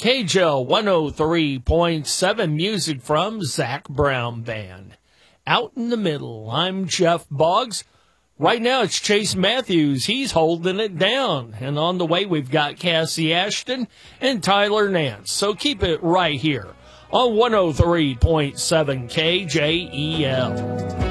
KJL 103.7, music from Zac Brown Band. Out in the middle, I'm Jeff Boggs. Right now it's Chase Matthews. He's holding it down. And on the way we've got Cassie Ashton and Tyler Nance. So keep it right here on 103.7 KJEL.